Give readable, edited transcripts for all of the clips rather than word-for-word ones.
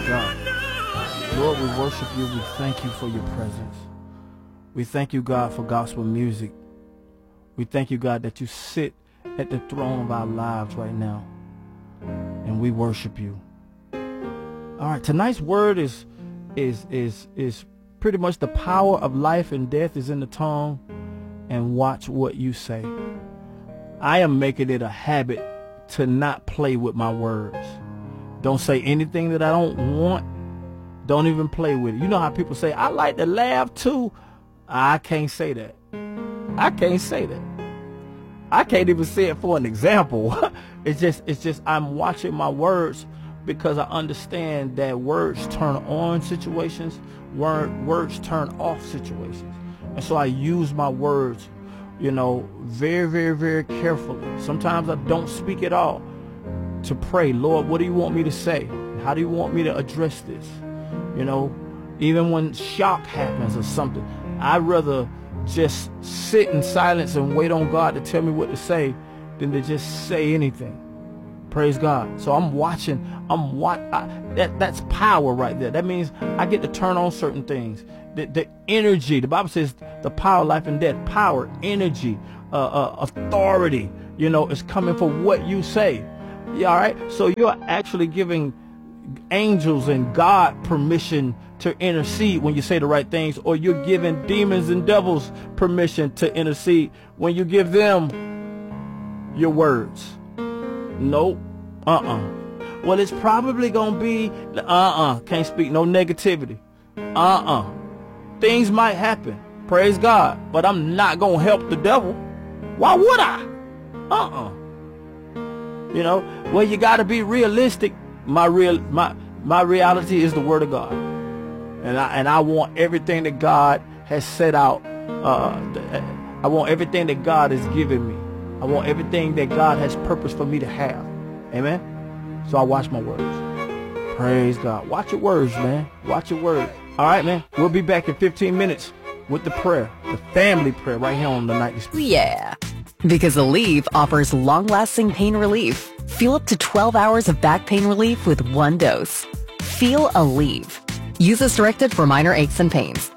God. Lord, we worship you. We thank you for your presence. We thank you, God, for gospel music. We thank you, God, that you sit at the throne of our lives right now. And we worship you. All right, tonight's word is pretty much the power of life and death is in the tongue, and watch what you say. I am making it a habit to not play with my words. Don't say anything that I don't want. Don't even play with it. You know how people say, I like to laugh too. I can't say that. I can't say that. I can't even say it for an example. It's just I'm watching my words, because I understand that words turn on situations, words turn off situations. And so I use my words, very, very, very carefully. Sometimes I don't speak at all, to pray, Lord, what do you want me to say? How do you want me to address this? Even when shock happens or something, I'd rather just sit in silence and wait on God to tell me what to say than to just say anything. Praise God. So I'm watching. That's power right there. That means I get to turn on certain things. The energy. The Bible says the power, life and death. Power, energy, authority. Is coming for what you say. Yeah, all right. So you're actually giving angels and God permission to intercede when you say the right things, or you're giving demons and devils permission to intercede when you give them your words. Nope. Well, it's probably gonna be can't speak no negativity. Things might happen, praise God, but I'm not gonna help the devil. Why would I? Well, you gotta be realistic. My reality is the word of God, and I want everything that God has set out. I want everything that God has given me. I want everything that God has purpose for me to have. Amen. So I watch my words. Praise God. Watch your words, man. Watch your words. All right, man. We'll be back in 15 minutes with the prayer, the family prayer, right here on the Nightly Speak. Yeah. Because Aleve offers long-lasting pain relief. Feel up to 12 hours of back pain relief with one dose. Feel Aleve. Use as directed for minor aches and pains.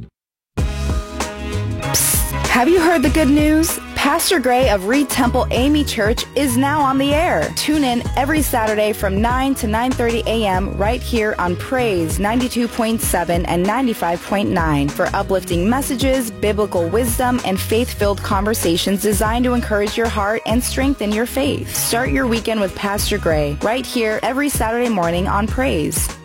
Psst. Have you heard the good news? Pastor Gray of Reed Temple AME Church is now on the air. Tune in every Saturday from 9 to 9:30 a.m. right here on Praise 92.7 and 95.9 for uplifting messages, biblical wisdom, and faith-filled conversations designed to encourage your heart and strengthen your faith. Start your weekend with Pastor Gray right here every Saturday morning on Praise.